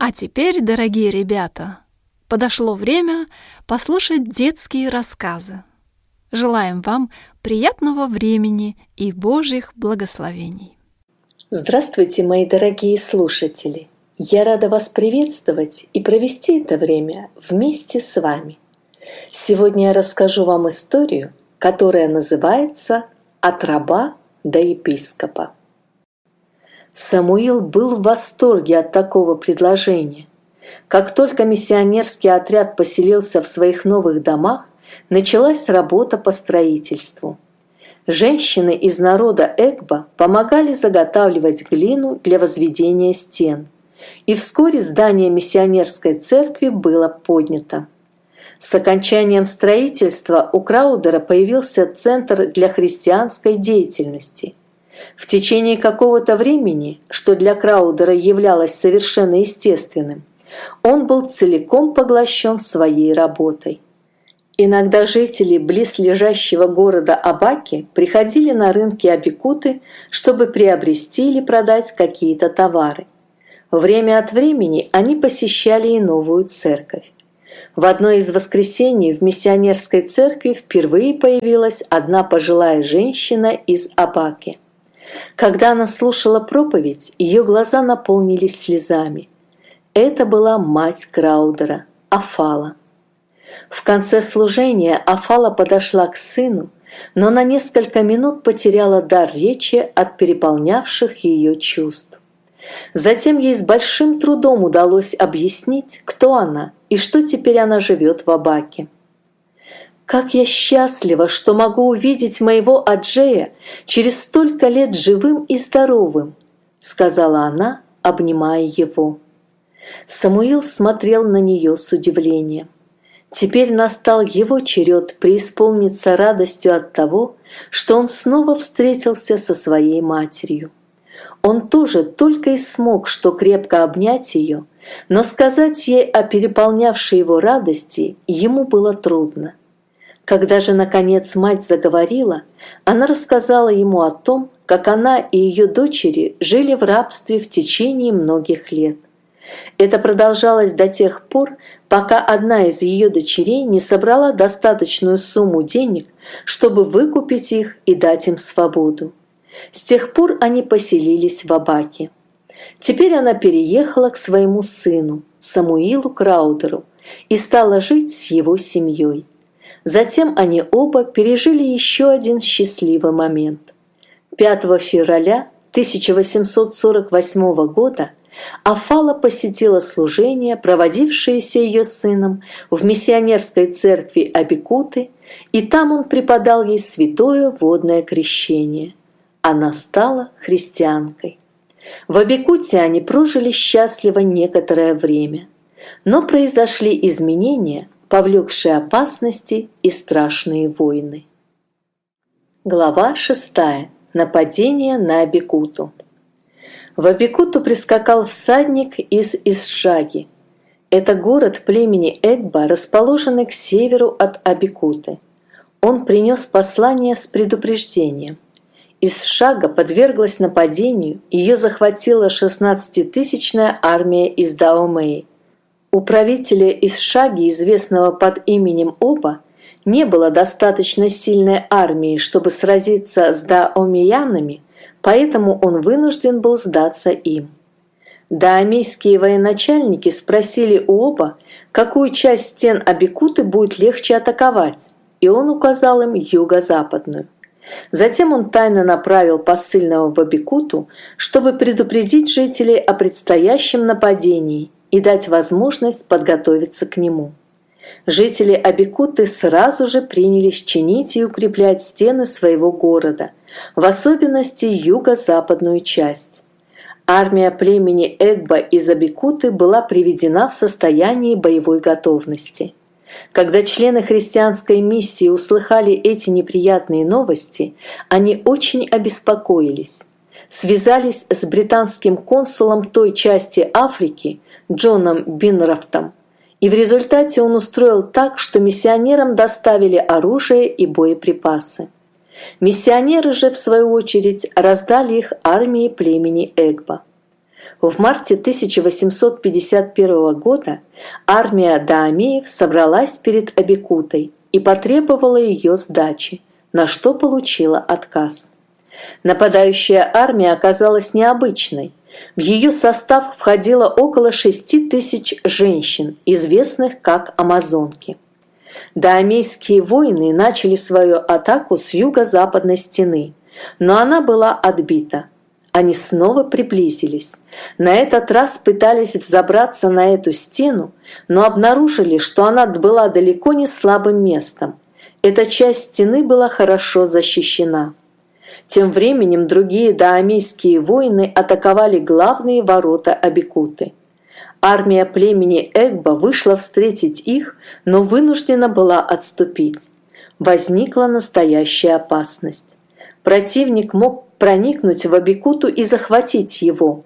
А теперь, дорогие ребята, подошло время послушать детские рассказы. Желаем вам приятного времени и Божьих благословений. Здравствуйте, мои дорогие слушатели! Я рада вас приветствовать и провести это время вместе с вами. Сегодня я расскажу вам историю, которая называется «От раба до епископа». Самуил был в восторге от такого предложения. Как только миссионерский отряд поселился в своих новых домах, началась работа по строительству. Женщины из народа Эгба помогали заготавливать глину для возведения стен, и вскоре здание миссионерской церкви было поднято. С окончанием строительства у Краудера появился центр для христианской деятельности. В течение какого-то времени, что для Краудера являлось совершенно естественным, он был целиком поглощен своей работой. Иногда жители близлежащего города Абаки приходили на рынки Абикуты, чтобы приобрести или продать какие-то товары. Время от времени они посещали и новую церковь. В одно из воскресений в миссионерской церкви впервые появилась одна пожилая женщина из Абаки. Когда она слушала проповедь, ее глаза наполнились слезами. Это была мать Краудера, Афала. В конце служения Афала подошла к сыну, но на несколько минут потеряла дар речи от переполнявших ее чувств. Затем ей с большим трудом удалось объяснить, кто она и что теперь она живет в Абаке. «Как я счастлива, что могу увидеть моего Аджея через столько лет живым и здоровым», — сказала она, обнимая его. Самуил смотрел на нее с удивлением. Теперь настал его черед преисполниться радостью от того, что он снова встретился со своей матерью. Он тоже только и смог что крепко обнять ее, но сказать ей о переполнявшей его радости ему было трудно. Когда же, наконец, мать заговорила, она рассказала ему о том, как она и ее дочери жили в рабстве в течение многих лет. Это продолжалось до тех пор, пока одна из ее дочерей не собрала достаточную сумму денег, чтобы выкупить их и дать им свободу. С тех пор они поселились в Абаке. Теперь она переехала к своему сыну, Самуилу Краудеру, и стала жить с его семьей. Затем они оба пережили еще один счастливый момент. 5 февраля 1848 года Афала посетила служение, проводившееся ее сыном в миссионерской церкви Абикуты, и там он преподал ей святое водное крещение. Она стала христианкой. В Абикуте они прожили счастливо некоторое время, но произошли изменения, повлекшие опасности и страшные войны. Глава 6. Нападение на Абикуту. В Абикуту прискакал всадник из Исшаги. Это город племени Эгба, расположенный к северу от Абикуты. Он принес послание с предупреждением. Исшага подверглась нападению, ее захватила 16-тысячная армия из Даомеи. У правителя Исшаги, известного под именем Оба, не было достаточно сильной армии, чтобы сразиться с даомеянами, поэтому он вынужден был сдаться им. Даомейские военачальники спросили у Оба, какую часть стен Абикуты будет легче атаковать, и он указал им юго-западную. Затем он тайно направил посыльного в Абикуту, чтобы предупредить жителей о предстоящем нападении и дать возможность подготовиться к нему. Жители Абикуты сразу же принялись чинить и укреплять стены своего города, в особенности юго-западную часть. Армия племени Эгба из Абикуты была приведена в состояние боевой готовности. Когда члены христианской миссии услыхали эти неприятные новости, они очень обеспокоились. Связались с британским консулом той части Африки Джоном Бинрафтом, и в результате он устроил так, что миссионерам доставили оружие и боеприпасы. Миссионеры же, в свою очередь, раздали их армии племени Эгба. В марте 1851 года армия даамеев собралась перед Абикутой и потребовала ее сдачи, на что получила отказ. Нападающая армия оказалась необычной. В ее состав входило около 6000 женщин, известных как амазонки. Даамейские воины начали свою атаку с юго-западной стены, но она была отбита. Они снова приблизились. На этот раз пытались взобраться на эту стену, но обнаружили, что она была далеко не слабым местом. Эта часть стены была хорошо защищена. Тем временем другие даамейские воины атаковали главные ворота Абикуты. Армия племени Эгба вышла встретить их, но вынуждена была отступить. Возникла настоящая опасность. Противник мог проникнуть в Абикуту и захватить его.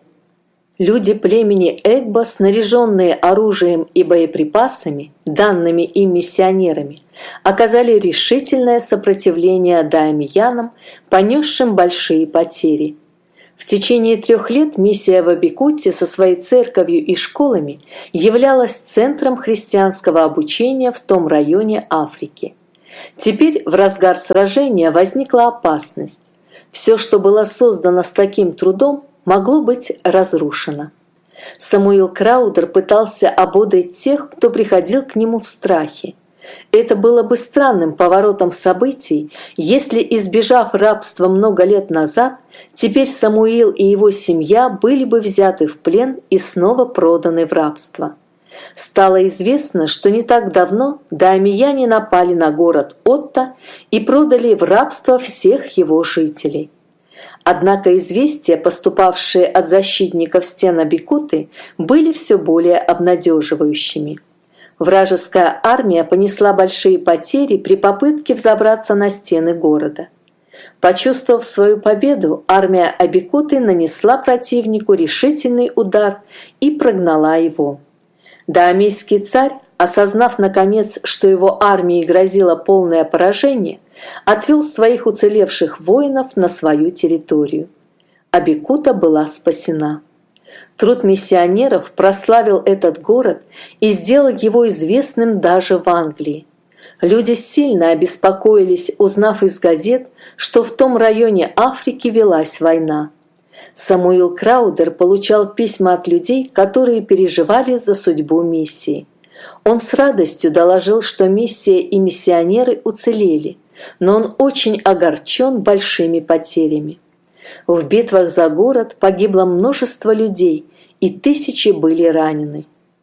Люди племени Эгба, снаряженные оружием и боеприпасами, данными им миссионерами, оказали решительное сопротивление даамиянам, понесшим большие потери. В течение 3 лет миссия в Абикуте со своей церковью и школами являлась центром христианского обучения в том районе Африки. Теперь в разгар сражения возникла опасность. Все, что было создано с таким трудом, могло быть разрушено. Самуил Краудер пытался ободрить тех, кто приходил к нему в страхе. Это было бы странным поворотом событий, если, избежав рабства много лет назад, теперь Самуил и его семья были бы взяты в плен и снова проданы в рабство. Стало известно, что не так давно даамияне напали на город Отта и продали в рабство всех его жителей. Однако известия, поступавшие от защитников стен Абикуты, были все более обнадеживающими. Вражеская армия понесла большие потери при попытке взобраться на стены города. Почувствовав свою победу, армия Абикуты нанесла противнику решительный удар и прогнала его. Даамейский царь, осознав наконец, что его армии грозило полное поражение, отвел своих уцелевших воинов на свою территорию. Абикута была спасена. Труд миссионеров прославил этот город и сделал его известным даже в Англии. Люди сильно обеспокоились, узнав из газет, что в том районе Африки велась война. Самуил Краудер получал письма от людей, которые переживали за судьбу миссии. Он с радостью доложил, что миссия и миссионеры уцелели, но он очень огорчен большими потерями. В битвах за город погибло множество людей, и тысячи были ранены.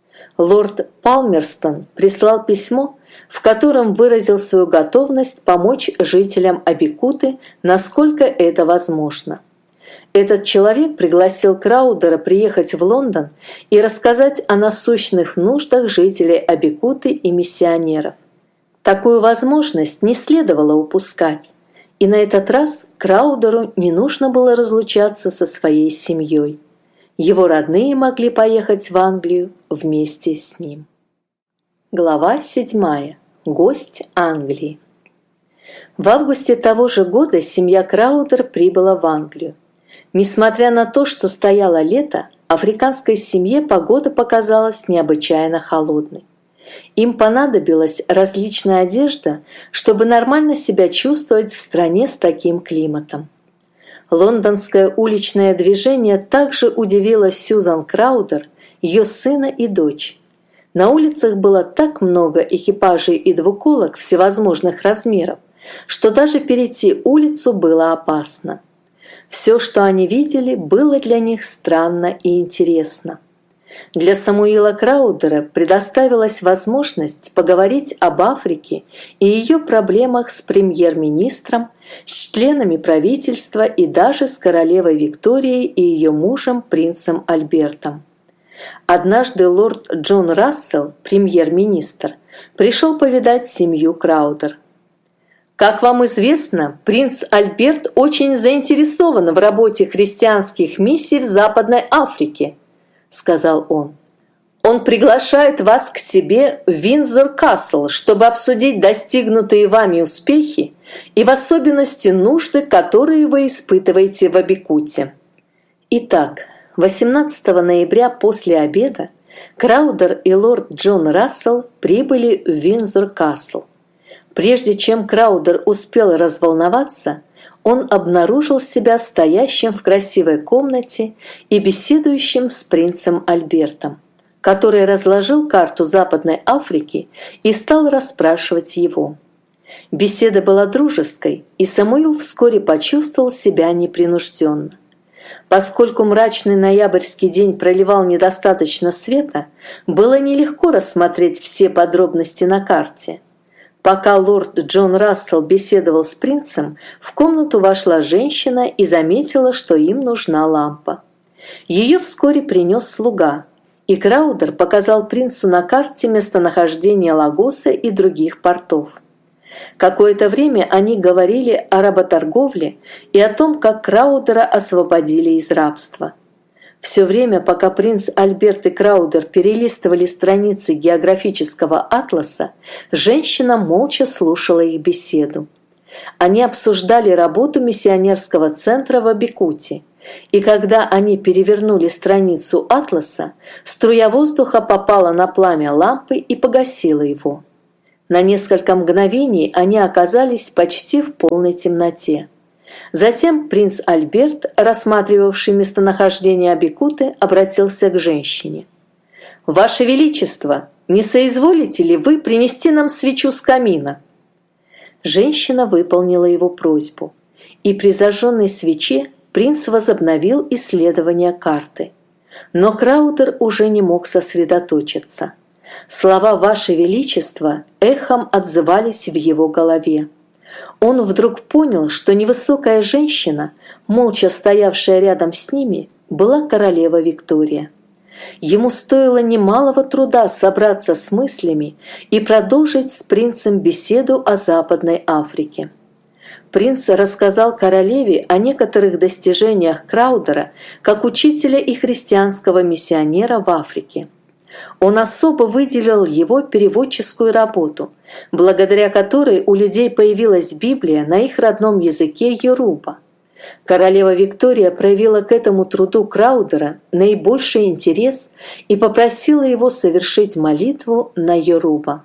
Лорд Палмерстон прислал письмо, в котором выразил свою готовность помочь жителям Абикуты, насколько это возможно. Этот человек пригласил Краудера приехать в Лондон и рассказать о насущных нуждах жителей Абикуты и миссионеров. Такую возможность не следовало упускать, и на этот раз Краудеру не нужно было разлучаться со своей семьей. Его родные могли поехать в Англию вместе с ним. Глава 7. Гость Англии. В августе того же года семья Краудер прибыла в Англию. Несмотря на то, что стояло лето, африканской семье погода показалась необычайно холодной. Им понадобилась различная одежда, чтобы нормально себя чувствовать в стране с таким климатом. Лондонское уличное движение также удивило Сьюзан Краудер, ее сына и дочь. На улицах было так много экипажей и двуколок всевозможных размеров, что даже перейти улицу было опасно. Все, что они видели, было для них странно и интересно. Для Самуила Краудера предоставилась возможность поговорить об Африке и ее проблемах с премьер-министром, с членами правительства и даже с королевой Викторией и ее мужем принцем Альбертом. Однажды лорд Джон Рассел, премьер-министр, пришел повидать семью Краудер. Как вам известно, принц Альберт очень заинтересован в работе христианских миссий в Западной Африке, сказал он. Он приглашает вас к себе в Виндзор-Касл, чтобы обсудить достигнутые вами успехи и в особенности нужды, которые вы испытываете в Абикуте. Итак, 18 ноября после обеда Краудер и лорд Джон Рассел прибыли в Виндзор-Касл. Прежде чем Краудер успел разволноваться, он обнаружил себя стоящим в красивой комнате и беседующим с принцем Альбертом, который разложил карту Западной Африки и стал расспрашивать его. Беседа была дружеской, и Самуил вскоре почувствовал себя непринужденно. Поскольку мрачный ноябрьский день проливал недостаточно света, было нелегко рассмотреть все подробности на карте. Пока лорд Джон Рассел беседовал с принцем, в комнату вошла женщина и заметила, что им нужна лампа. Ее вскоре принес слуга, и Краудер показал принцу на карте местонахождение Лагоса и других портов. Какое-то время они говорили о работорговле и о том, как Краудера освободили из рабства. Все время, пока принц Альберт и Краудер перелистывали страницы географического атласа, женщина молча слушала их беседу. Они обсуждали работу миссионерского центра в Абикуте, и когда они перевернули страницу атласа, струя воздуха попала на пламя лампы и погасила его. На несколько мгновений они оказались почти в полной темноте. Затем принц Альберт, рассматривавший местонахождение Абикуты, обратился к женщине. «Ваше Величество, не соизволите ли вы принести нам свечу с камина?» Женщина выполнила его просьбу, и при зажженной свече принц возобновил исследование карты. Но Краудер уже не мог сосредоточиться. Слова «Ваше Величество» эхом отзывались в его голове. Он вдруг понял, что невысокая женщина, молча стоявшая рядом с ними, была королева Виктория. Ему стоило немалого труда собраться с мыслями и продолжить с принцем беседу о Западной Африке. Принц рассказал королеве о некоторых достижениях Краудера как учителя и христианского миссионера в Африке. Он особо выделил его переводческую работу, благодаря которой у людей появилась Библия на их родном языке йоруба. Королева Виктория проявила к этому труду Краудера наибольший интерес и попросила его совершить молитву на йоруба.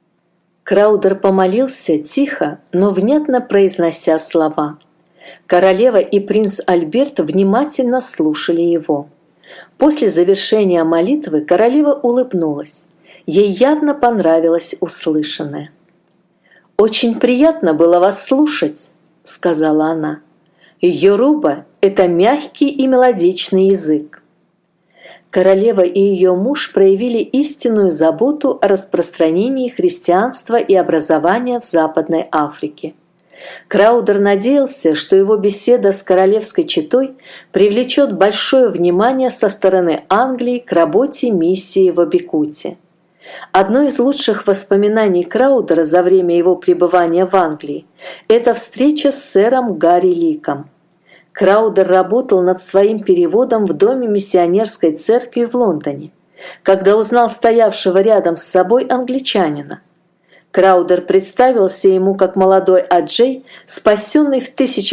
Краудер помолился тихо, но внятно произнося слова. Королева и принц Альберт внимательно слушали его. После завершения молитвы королева улыбнулась. Ей явно понравилось услышанное. «Очень приятно было вас слушать», — сказала она. «Йоруба — это мягкий и мелодичный язык». Королева и ее муж проявили истинную заботу о распространении христианства и образования в Западной Африке. Краудер надеялся, что его беседа с королевской четой привлечет большое внимание со стороны Англии к работе миссии в Абикуте. Одно из лучших воспоминаний Краудера за время его пребывания в Англии – это встреча с сэром Гарри Ликом. Краудер работал над своим переводом в доме миссионерской церкви в Лондоне, когда узнал стоявшего рядом с собой англичанина. Краудер представился ему как молодой Аджей, спасенный в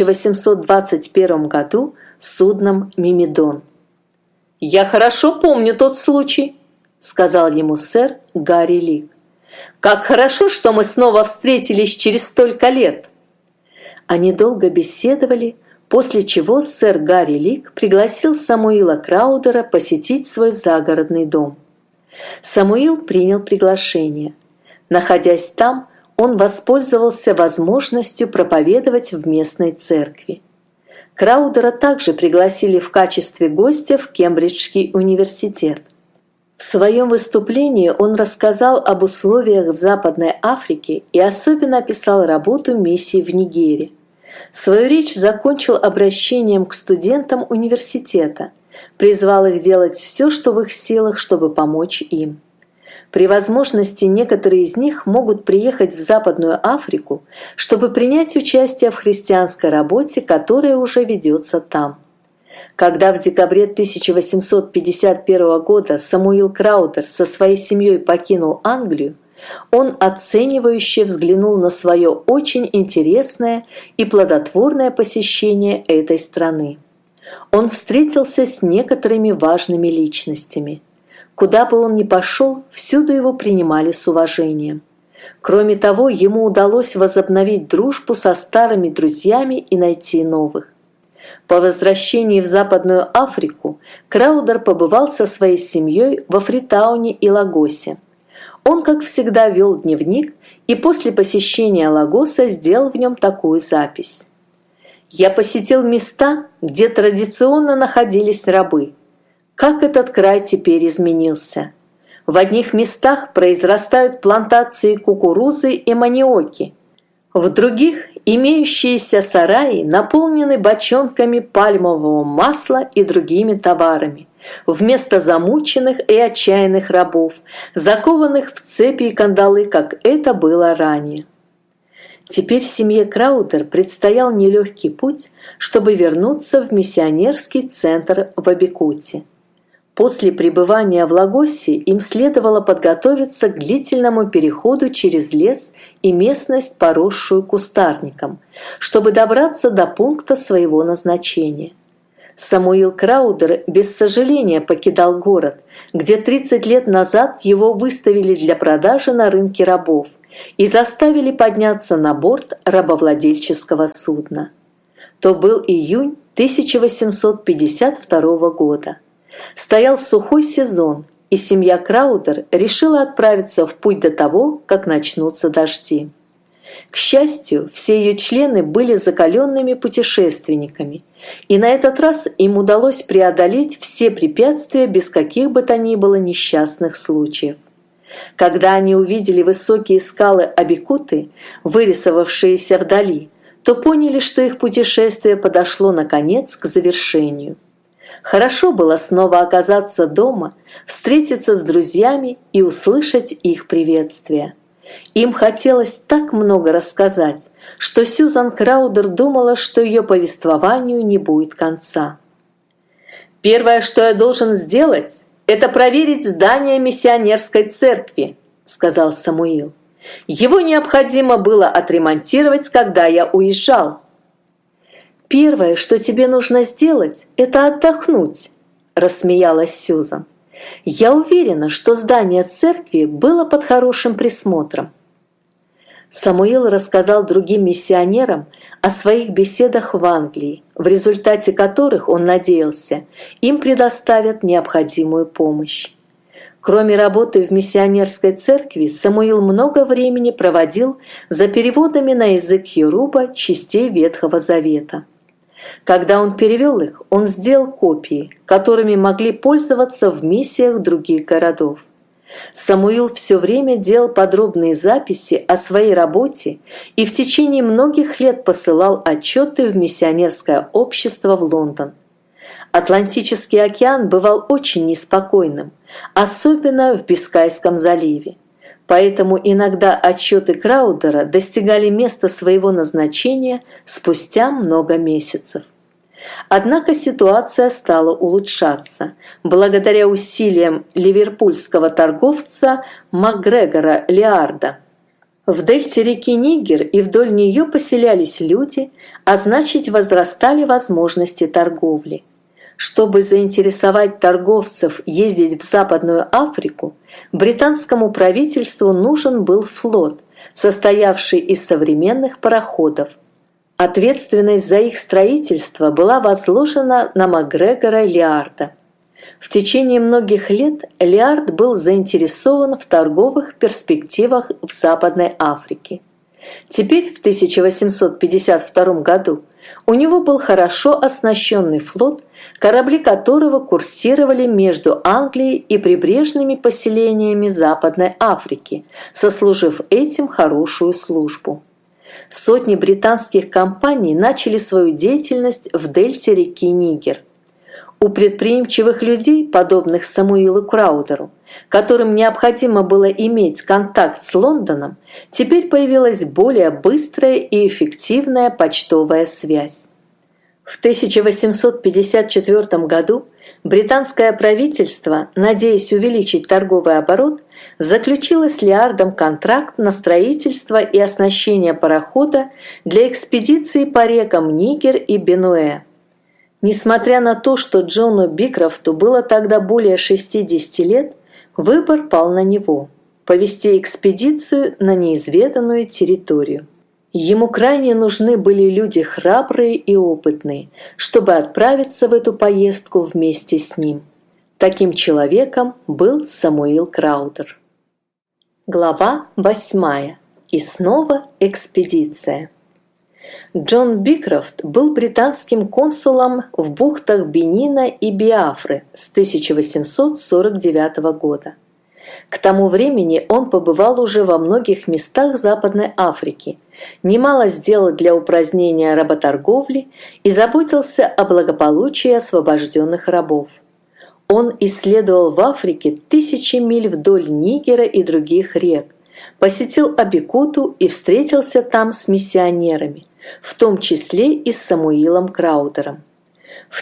1821 году судном «Мимидон». «Я хорошо помню тот случай», — сказал ему сэр Гарри Лик. «Как хорошо, что мы снова встретились через столько лет!» Они долго беседовали, после чего сэр Гарри Лик пригласил Самуила Краудера посетить свой загородный дом. Самуил принял приглашение. Находясь там, он воспользовался возможностью проповедовать в местной церкви. Краудера также пригласили в качестве гостя в Кембриджский университет. В своем выступлении он рассказал об условиях в Западной Африке и особенно описал работу миссии в Нигере. Свою речь закончил обращением к студентам университета, призвал их делать все, что в их силах, чтобы помочь им. При возможности некоторые из них могут приехать в Западную Африку, чтобы принять участие в христианской работе, которая уже ведется там. Когда в декабре 1851 года Самуил Краудер со своей семьей покинул Англию, он оценивающе взглянул на свое очень интересное и плодотворное посещение этой страны. Он встретился с некоторыми важными личностями. Куда бы он ни пошел, всюду его принимали с уважением. Кроме того, ему удалось возобновить дружбу со старыми друзьями и найти новых. По возвращении в Западную Африку Краудер побывал со своей семьей во Фритауне и Лагосе. Он, как всегда, вел дневник и после посещения Лагоса сделал в нем такую запись. «Я посетил места, где традиционно находились рабы. Как этот край теперь изменился! В одних местах произрастают плантации кукурузы и маниоки, в других имеющиеся сараи наполнены бочонками пальмового масла и другими товарами, вместо замученных и отчаянных рабов, закованных в цепи и кандалы, как это было ранее». Теперь семье Краудер предстоял нелегкий путь, чтобы вернуться в миссионерский центр в Абикуте. После пребывания в Лагосе им следовало подготовиться к длительному переходу через лес и местность, поросшую кустарником, чтобы добраться до пункта своего назначения. Самуил Краудер без сожаления покидал город, где 30 лет назад его выставили для продажи на рынке рабов и заставили подняться на борт рабовладельческого судна. То был июнь 1852 года. Стоял сухой сезон, и семья Краудер решила отправиться в путь до того, как начнутся дожди. К счастью, все ее члены были закаленными путешественниками, и на этот раз им удалось преодолеть все препятствия без каких бы то ни было несчастных случаев. Когда они увидели высокие скалы Абикуты, вырисовавшиеся вдали, то поняли, что их путешествие подошло наконец к завершению. Хорошо было снова оказаться дома, встретиться с друзьями и услышать их приветствие. Им хотелось так много рассказать, что Сьюзан Краудер думала, что ее повествованию не будет конца. «Первое, что я должен сделать, это проверить здание миссионерской церкви», — сказал Самуил. «Его необходимо было отремонтировать, когда я уезжал». «Первое, что тебе нужно сделать, это отдохнуть», – рассмеялась Сьюзан. «Я уверена, что здание церкви было под хорошим присмотром». Самуил рассказал другим миссионерам о своих беседах в Англии, в результате которых, он надеялся, им предоставят необходимую помощь. Кроме работы в миссионерской церкви, Самуил много времени проводил за переводами на язык Йоруба частей Ветхого Завета. Когда он перевел их, он сделал копии, которыми могли пользоваться в миссиях других городов. Самуил все время делал подробные записи о своей работе и в течение многих лет посылал отчеты в миссионерское общество в Лондон. Атлантический океан бывал очень неспокойным, особенно в Бискайском заливе. Поэтому иногда отчеты Краудера достигали места своего назначения спустя много месяцев. Однако ситуация стала улучшаться благодаря усилиям ливерпульского торговца Макгрегора Леарда. В дельте реки Нигер и вдоль нее поселялись люди, а значит, возрастали возможности торговли. Чтобы заинтересовать торговцев ездить в Западную Африку, британскому правительству нужен был флот, состоявший из современных пароходов. Ответственность за их строительство была возложена на Макгрегора Леарда. В течение многих лет Леард был заинтересован в торговых перспективах в Западной Африке. Теперь, в 1852 году, у него был хорошо оснащенный флот, корабли которого курсировали между Англией и прибрежными поселениями Западной Африки, сослужив этим хорошую службу. Сотни британских компаний начали свою деятельность в дельте реки Нигер. У предприимчивых людей, подобных Самуилу Краудеру, которым необходимо было иметь контакт с Лондоном, теперь появилась более быстрая и эффективная почтовая связь. В 1854 году британское правительство, надеясь увеличить торговый оборот, заключило с Леардом контракт на строительство и оснащение парохода для экспедиции по рекам Нигер и Бенуэ. Несмотря на то, что Джону Бикрофту было тогда более 60 лет, выбор пал на него – повести экспедицию на неизведанную территорию. Ему крайне нужны были люди храбрые и опытные, чтобы отправиться в эту поездку вместе с ним. Таким человеком был Самуил Краудер. Глава 8. И снова экспедиция. Джон Бикрофт был британским консулом в бухтах Бенина и Биафры с 1849 года. К тому времени он побывал уже во многих местах Западной Африки, немало сделал для упразднения работорговли и заботился о благополучии освобожденных рабов. Он исследовал в Африке 1000 миль вдоль Нигера и других рек, посетил Абикуту и встретился там с миссионерами, в том числе и с Самуилом Краудером. В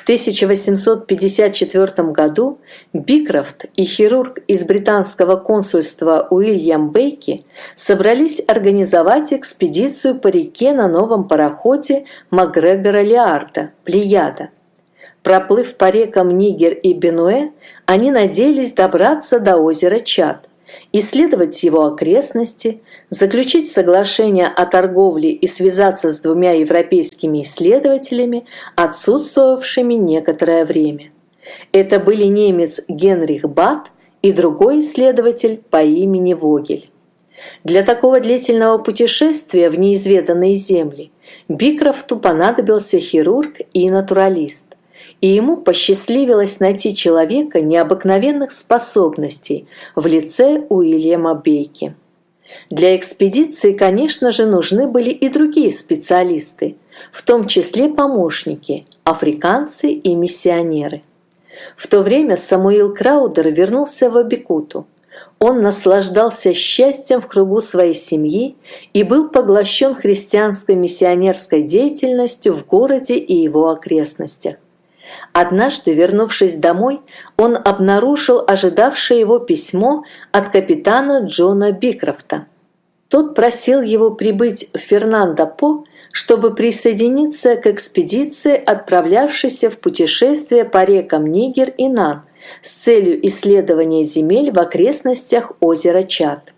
1854 году Бикрофт и хирург из британского консульства Уильям Бейки собрались организовать экспедицию по реке на новом пароходе Макгрегора Лиарда «Плеяда». Проплыв по рекам Нигер и Бенуэ, они надеялись добраться до озера Чад, исследовать его окрестности, заключить соглашение о торговле и связаться с 2 европейскими исследователями, отсутствовавшими некоторое время. Это были немец Генрих Бат и другой исследователь по имени Вогель. Для такого длительного путешествия в неизведанные земли Бикрофту понадобился хирург и натуралист, и ему посчастливилось найти человека необыкновенных способностей в лице Уильяма Бейки. Для экспедиции, конечно же, нужны были и другие специалисты, в том числе помощники, африканцы и миссионеры. В то время Самуил Краудер вернулся в Абикуту. Он наслаждался счастьем в кругу своей семьи и был поглощен христианской миссионерской деятельностью в городе и его окрестностях. Однажды, вернувшись домой, он обнаружил ожидавшее его письмо от капитана Джона Бикрофта. Тот просил его прибыть в Фернандо-По, чтобы присоединиться к экспедиции, отправлявшейся в путешествие по рекам Нигер и Нан с целью исследования земель в окрестностях озера Чад.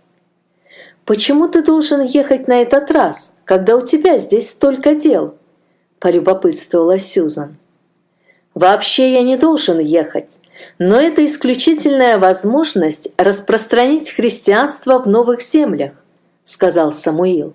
«Почему ты должен ехать на этот раз, когда у тебя здесь столько дел?» – полюбопытствовала Сьюзан. «Вообще я не должен ехать, но это исключительная возможность распространить христианство в новых землях», – сказал Самуил.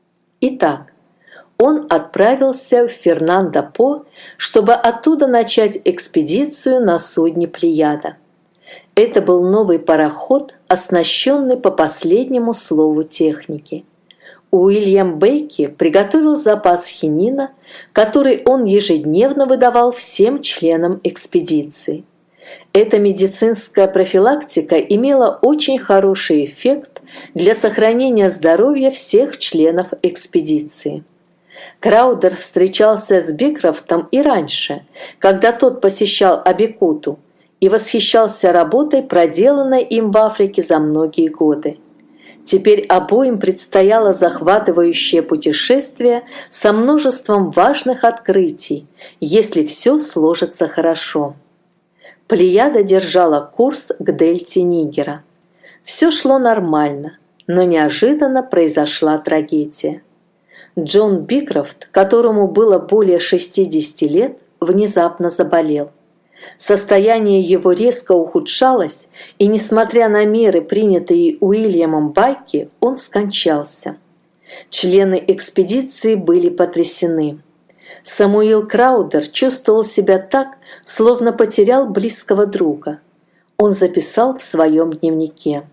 Итак, он отправился в Фернандо-По, чтобы оттуда начать экспедицию на судне «Плеяда». Это был новый пароход, оснащенный по последнему слову техники. Уильям Бейки приготовил запас хинина, который он ежедневно выдавал всем членам экспедиции. Эта медицинская профилактика имела очень хороший эффект для сохранения здоровья всех членов экспедиции. Краудер встречался с Бикрофтом и раньше, когда тот посещал Абикуту, и восхищался работой, проделанной им в Африке за многие годы. Теперь обоим предстояло захватывающее путешествие со множеством важных открытий, если все сложится хорошо. Плеяда держала курс к дельте Нигера. Все шло нормально, но неожиданно произошла трагедия. Джон Бикрофт, которому было более 60 лет, внезапно заболел. Состояние его резко ухудшалось, и, несмотря на меры, принятые Уильямом Бейки, он скончался. Члены экспедиции были потрясены. Самуил Краудер чувствовал себя так, словно потерял близкого друга. Он записал в своем дневнике: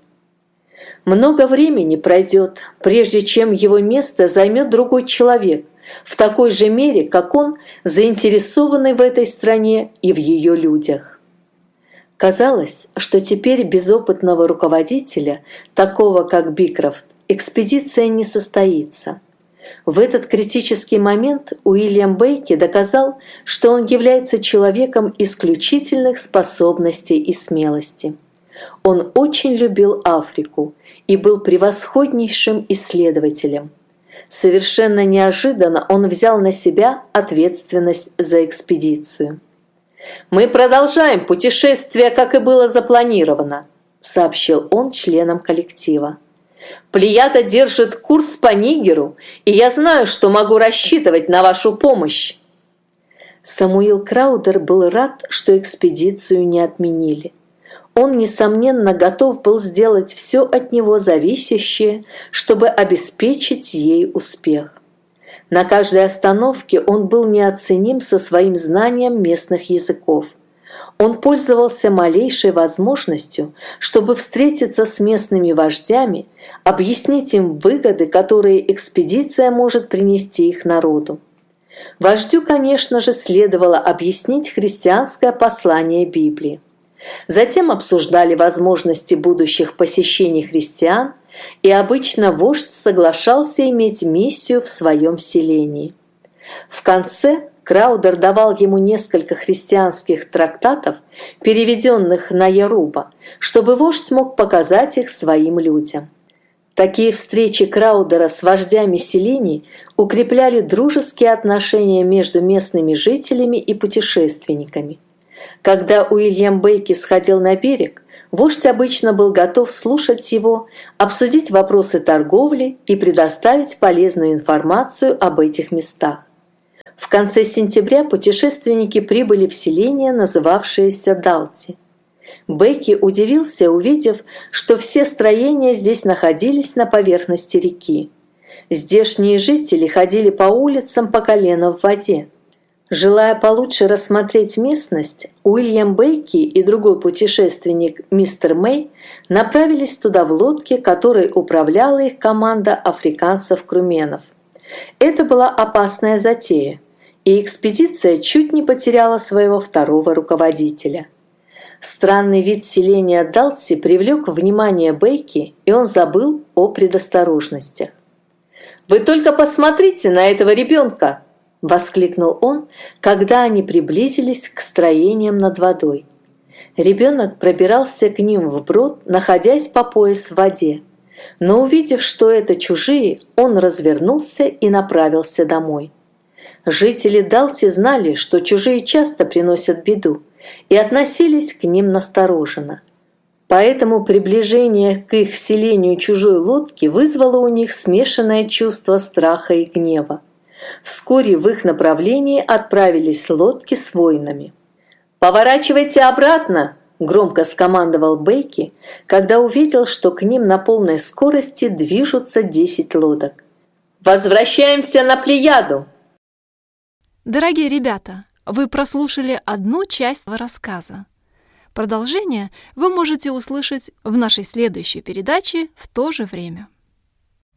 «Много времени пройдет, прежде чем его место займет другой человек, в такой же мере, как он, заинтересованный в этой стране и в ее людях». Казалось, что теперь без опытного руководителя, такого как Бикрофт, экспедиция не состоится. В этот критический момент Уильям Бейки доказал, что он является человеком исключительных способностей и смелости. Он очень любил Африку и был превосходнейшим исследователем. Совершенно неожиданно он взял на себя ответственность за экспедицию. «Мы продолжаем путешествие, как и было запланировано», – сообщил он членам коллектива. «Плеяда держит курс по Нигеру, и я знаю, что могу рассчитывать на вашу помощь». Самуил Краудер был рад, что экспедицию не отменили. Он, несомненно, готов был сделать все от него зависящее, чтобы обеспечить ей успех. На каждой остановке он был неоценим со своим знанием местных языков. Он пользовался малейшей возможностью, чтобы встретиться с местными вождями, объяснить им выгоды, которые экспедиция может принести их народу. Вождю, конечно же, следовало объяснить христианское послание Библии. Затем обсуждали возможности будущих посещений христиан, и обычно вождь соглашался иметь миссию в своем селении. В конце Краудер давал ему несколько христианских трактатов, переведенных на Яруба, чтобы вождь мог показать их своим людям. Такие встречи Краудера с вождями селений укрепляли дружеские отношения между местными жителями и путешественниками. Когда Уильям Бейки сходил на берег, вождь обычно был готов слушать его, обсудить вопросы торговли и предоставить полезную информацию об этих местах. В конце сентября путешественники прибыли в селение, называвшееся Далти. Бейки удивился, увидев, что все строения здесь находились на поверхности реки. Здешние жители ходили по улицам по колено в воде. Желая получше рассмотреть местность, Уильям Бейки и другой путешественник мистер Мэй направились туда в лодке, которой управляла их команда африканцев-круменов. Это была опасная затея, и экспедиция чуть не потеряла своего второго руководителя. Странный вид селения Далси привлек внимание Бейки, и он забыл о предосторожностях. «Вы только посмотрите на этого ребенка!» – воскликнул он, когда они приблизились к строениям над водой. Ребенок пробирался к ним вброд, находясь по пояс в воде. Но увидев, что это чужие, он развернулся и направился домой. Жители Далти знали, что чужие часто приносят беду, и относились к ним настороженно. Поэтому приближение к их селению чужой лодки вызвало у них смешанное чувство страха и гнева. Вскоре в их направлении отправились лодки с воинами. «Поворачивайте обратно!» – громко скомандовал Бейки, когда увидел, что к ним на полной скорости движутся 10 лодок. «Возвращаемся на Плеяду!» Дорогие ребята, вы прослушали одну часть рассказа. Продолжение вы можете услышать в нашей следующей передаче в то же время.